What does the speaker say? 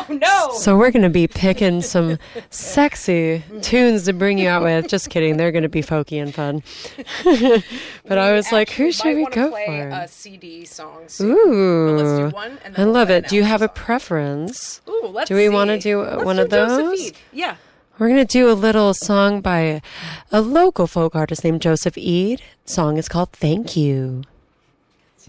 Oh, no. So we're going to be picking some sexy tunes to bring you out with. Just kidding. They're going to be folky and fun. But I was like, who should we go play for? A CD song soon. Ooh. But let's do one. And then I we'll love play it. an Do you album have a song. preference? Ooh, let's Do we want to see. do Let's one do of those? Joseph Eid. Yeah. We're going to do a little song by a local folk artist named Joseph Eid. The song is called Thank You.